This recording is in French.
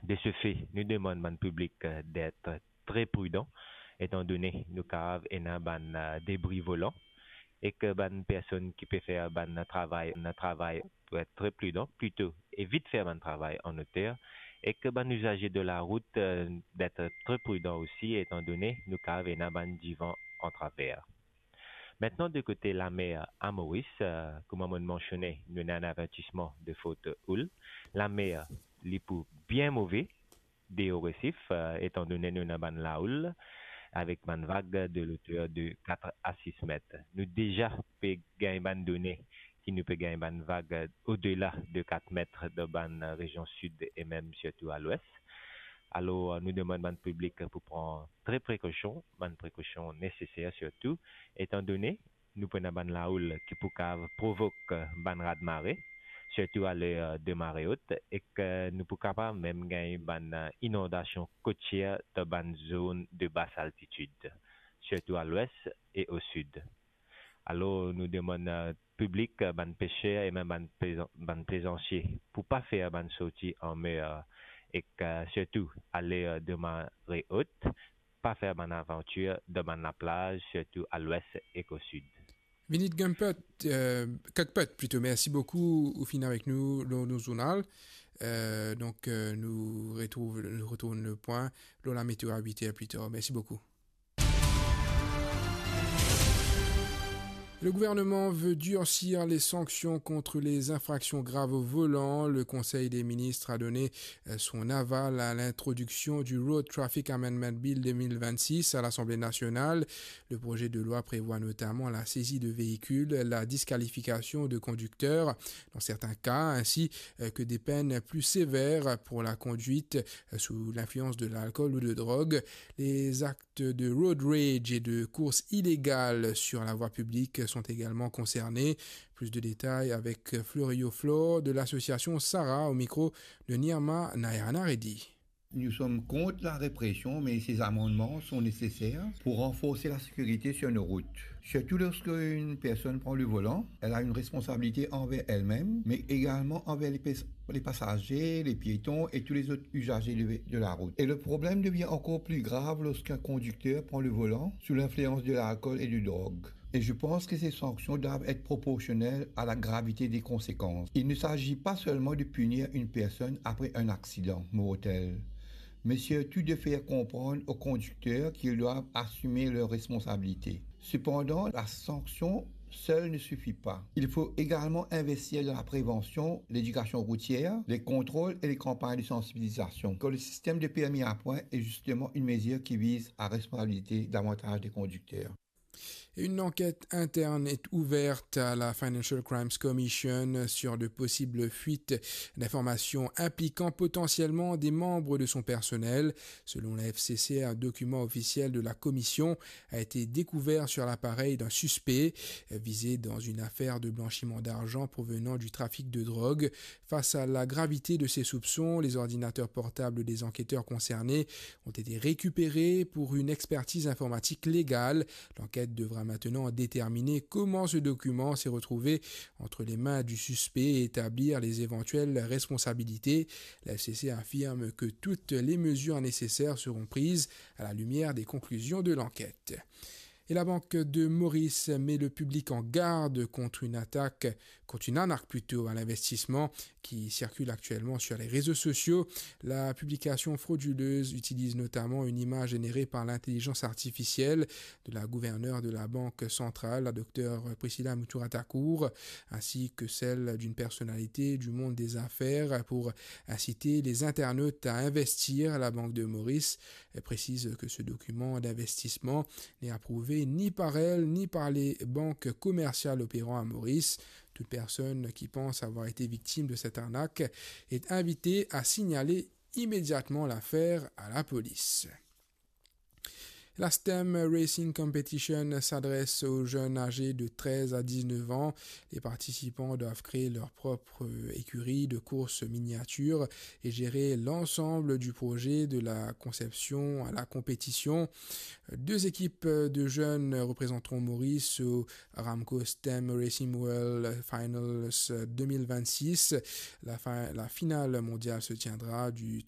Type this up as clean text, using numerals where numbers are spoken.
De ce fait, nous demandons au public d'être très prudent, étant donné nous avons un débris volant et que les personnes qui peuvent faire un travail pour être très prudent, plutôt évite faire un travail en hauteur et que les usagers de la route d'être très prudent aussi, étant donné nous avons un divan en travers. Maintenant, de côté la mer à Maurice, comme on mentionné, nous avons un avertissement de faute houle. La mer, est pour bien mauvais des hauts récifs, étant donné nous avons la houle avec une vague de l'auteur de 4 à 6 mètres. Nous déjà pouvons gagner une donnée qui nous peut gagner une vague au-delà de 4 mètres dans la région sud et même surtout à l'ouest. Alors, nous demandons au public pour prendre très précaution, bonne précaution nécessaire surtout, étant donné nous prenons la houle qui provoque un raz de marée, surtout à l'heure de marée haute, et que nous pouvons capable même gagner une inondation côtière dans une zone de basse altitude, surtout à l'ouest et au sud. Alors, nous demandons au public, ban pêcheurs et même ban plaisanciers, pour pas faire ban sortie en mer et que surtout aller de marée haute, pas faire ban aventure de la plage, surtout à l'ouest et au sud. Vinit Kakpet, plutôt. Merci beaucoup, Oufine, avec nous, nos journal. Nous retournons le point, la météo habitée plus tard. Merci beaucoup. Le gouvernement veut durcir les sanctions contre les infractions graves au volant. Le Conseil des ministres a donné son aval à l'introduction du Road Traffic Amendment Bill 2026 à l'Assemblée nationale. Le projet de loi prévoit notamment la saisie de véhicules, la disqualification de conducteurs dans certains cas, ainsi que des peines plus sévères pour la conduite sous l'influence de l'alcool ou de drogue. Les actes de road rage et de courses illégales sur la voie publique sont également concernés. Plus de détails avec Florio Flore de l'association Sarah au micro de Nirma Nayana Reddy. Nous sommes contre la répression, mais ces amendements sont nécessaires pour renforcer la sécurité sur nos routes. Surtout lorsque une personne prend le volant, elle a une responsabilité envers elle-même, mais également envers les passagers, les piétons et tous les autres usagers de la route. Et le problème devient encore plus grave lorsqu'un conducteur prend le volant sous l'influence de l'alcool et de drogue. Et je pense que ces sanctions doivent être proportionnelles à la gravité des conséquences. Il ne s'agit pas seulement de punir une personne après un accident mortel, mais surtout de faire comprendre aux conducteurs qu'ils doivent assumer leurs responsabilités. Cependant, la sanction seule ne suffit pas. Il faut également investir dans la prévention, l'éducation routière, les contrôles et les campagnes de sensibilisation. Car le système de permis à points est justement une mesure qui vise à responsabiliser davantage des conducteurs. Une enquête interne est ouverte à la Financial Crimes Commission sur de possibles fuites d'informations impliquant potentiellement des membres de son personnel. Selon la FCC, un document officiel de la commission a été découvert sur l'appareil d'un suspect visé dans une affaire de blanchiment d'argent provenant du trafic de drogue. Face à la gravité de ces soupçons, les ordinateurs portables des enquêteurs concernés ont été récupérés pour une expertise informatique légale. L'enquête devra maintenant déterminer comment ce document s'est retrouvé entre les mains du suspect et établir les éventuelles responsabilités. La FCC affirme que toutes les mesures nécessaires seront prises à la lumière des conclusions de l'enquête. Et la Banque de Maurice met le public en garde contre une arnaque à l'investissement qui circule actuellement sur les réseaux sociaux. La publication frauduleuse utilise notamment une image générée par l'intelligence artificielle de la gouverneure de la Banque centrale, la docteure Priscilla Muturatakour, ainsi que celle d'une personnalité du monde des affaires pour inciter les internautes à investir. La Banque de Maurice précise que ce document d'investissement n'est approuvé ni par elle, ni par les banques commerciales opérant à Maurice. Toute personne qui pense avoir été victime de cette arnaque est invitée à signaler immédiatement l'affaire à la police. La STEM Racing Competition s'adresse aux jeunes âgés de 13 à 19 ans. Les participants doivent créer leur propre écurie de course miniature et gérer l'ensemble du projet de la conception à la compétition. 2 équipes de jeunes représenteront Maurice au Aramco STEM Racing World Finals 2026. La finale mondiale se tiendra du